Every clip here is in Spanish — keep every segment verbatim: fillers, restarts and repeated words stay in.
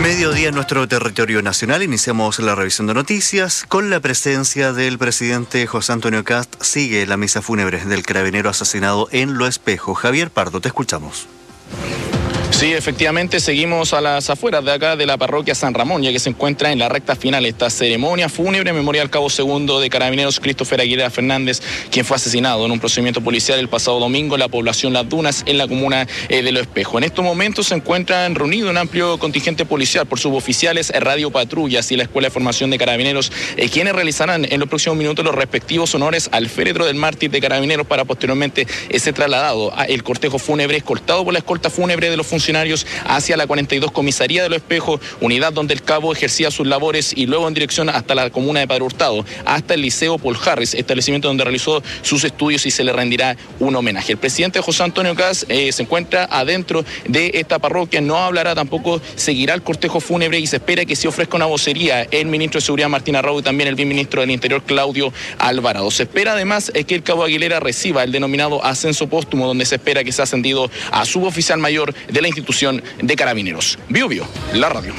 Mediodía en nuestro territorio nacional. Iniciamos la revisión de noticias con la presencia del presidente José Antonio Kast. Sigue la misa fúnebre del carabinero asesinado en Lo Espejo. Javier Pardo, te escuchamos. Sí, efectivamente, seguimos a las afueras de acá de la parroquia San Ramón, ya que se encuentra en la recta final esta ceremonia fúnebre en memoria al cabo segundo de Carabineros Christopher Aguilera Fernández, quien fue asesinado en un procedimiento policial el pasado domingo en la población Las Dunas, en la comuna eh, de Lo Espejo. En estos momentos se encuentran reunidos un amplio contingente policial por suboficiales, radio patrullas y la Escuela de Formación de Carabineros, eh, quienes realizarán en los próximos minutos los respectivos honores al féretro del mártir de Carabineros para posteriormente eh, ser trasladado a el cortejo fúnebre escoltado por la escolta fúnebre de los funcionarios hacia la cuarenta y dos Comisaría de Lo Espejo, unidad donde el cabo ejercía sus labores, y luego en dirección hasta la comuna de Padre Hurtado, hasta el Liceo Paul Harris, establecimiento donde realizó sus estudios y se le rendirá un homenaje. El presidente José Antonio Kast eh, se encuentra adentro de esta parroquia, no hablará, tampoco seguirá el cortejo fúnebre, y se espera que se ofrezca una vocería el ministro de Seguridad Martín Arrau y también el viceministro del Interior Claudio Alvarado. Se espera además eh, que el cabo Aguilera reciba el denominado ascenso póstumo, donde se espera que sea ascendido a suboficial mayor de la institución de Carabineros. Bio Bio, la radio.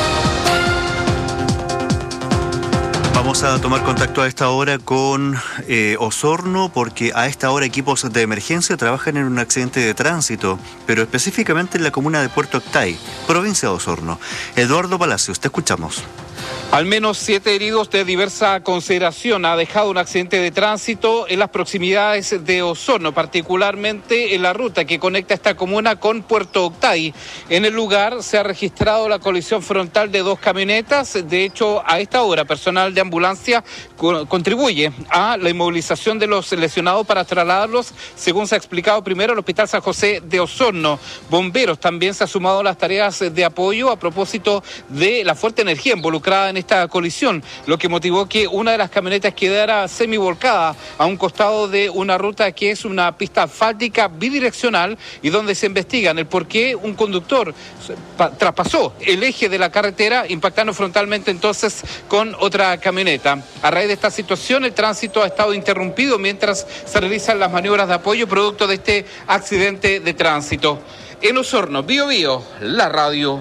Vamos a tomar contacto a esta hora con eh, Osorno, porque a esta hora equipos de emergencia trabajan en un accidente de tránsito, pero específicamente en la comuna de Puerto Octay, provincia de Osorno. Eduardo Palacios, te escuchamos. Al menos siete heridos de diversa consideración ha dejado un accidente de tránsito en las proximidades de Osorno, particularmente en la ruta que conecta esta comuna con Puerto Octay. En el lugar se ha registrado la colisión frontal de dos camionetas. De hecho, a esta hora, personal de ambulancia co- contribuye a la inmovilización de los lesionados para trasladarlos, según se ha explicado primero, al Hospital San José de Osorno. Bomberos también se ha sumado a las tareas de apoyo a propósito de la fuerte energía involucrada en esta colisión, lo que motivó que una de las camionetas quedara semivolcada a un costado de una ruta que es una pista asfáltica bidireccional, y donde se investigan el por qué un conductor traspasó el eje de la carretera, impactando frontalmente entonces con otra camioneta. A raíz de esta situación, el tránsito ha estado interrumpido mientras se realizan las maniobras de apoyo producto de este accidente de tránsito. En Osorno, Bio Bio, la radio.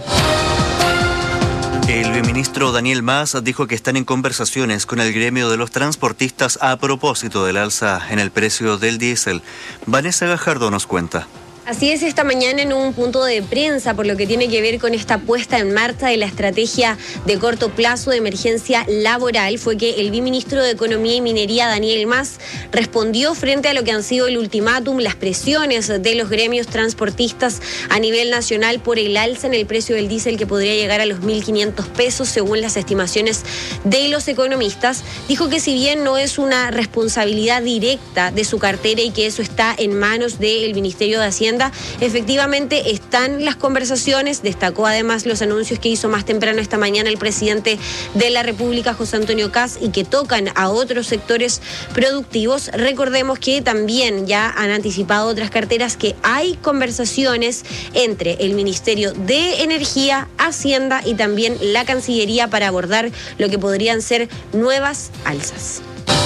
El viceministro Daniel Mas dijo que están en conversaciones con el gremio de los transportistas a propósito del alza en el precio del diésel. Vanessa Gajardo nos cuenta. Así es, esta mañana en un punto de prensa por lo que tiene que ver con esta puesta en marcha de la estrategia de corto plazo de emergencia laboral, fue que el viceministro de Economía y Minería, Daniel Mas, respondió frente a lo que han sido el ultimátum, las presiones de los gremios transportistas a nivel nacional por el alza en el precio del diésel, que podría llegar a los mil quinientos pesos según las estimaciones de los economistas. Dijo que si bien no es una responsabilidad directa de su cartera y que eso está en manos del Ministerio de Hacienda, efectivamente están las conversaciones. Destacó además los anuncios que hizo más temprano esta mañana el presidente de la República, José Antonio Kast, y que tocan a otros sectores productivos. Recordemos que también ya han anticipado otras carteras que hay conversaciones entre el Ministerio de Energía, Hacienda y también la Cancillería para abordar lo que podrían ser nuevas alzas.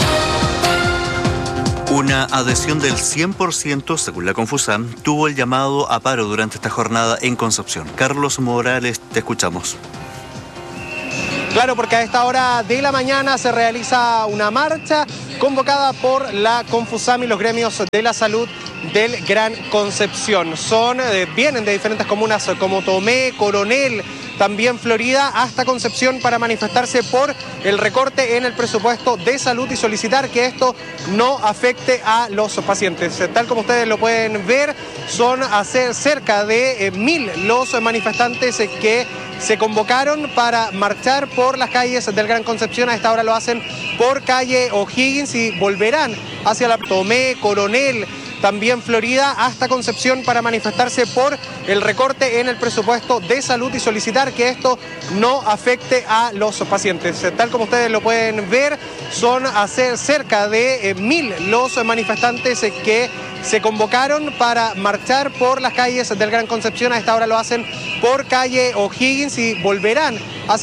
Una adhesión del cien por ciento, según la Confusam, tuvo el llamado a paro durante esta jornada en Concepción. Carlos Morales, te escuchamos. Claro, porque a esta hora de la mañana se realiza una marcha convocada por la Confusam y los gremios de la salud del Gran Concepción. Son, eh, vienen de diferentes comunas como Tomé, Coronel, también Florida, hasta Concepción, para manifestarse por el recorte en el presupuesto de salud y solicitar que esto no afecte a los pacientes. Tal como ustedes lo pueden ver, son cerca de eh, mil los manifestantes eh, que se convocaron para marchar por las calles del Gran Concepción. A esta hora lo hacen por calle O'Higgins y volverán hacia la Tomé, Coronel, también Florida, hasta Concepción, para manifestarse por el recorte en el presupuesto de salud y solicitar que esto no afecte a los pacientes. Tal como ustedes lo pueden ver, son cerca de eh, mil los manifestantes eh, que se convocaron para marchar por las calles del Gran Concepción. A esta hora lo hacen por calle O'Higgins y volverán hacia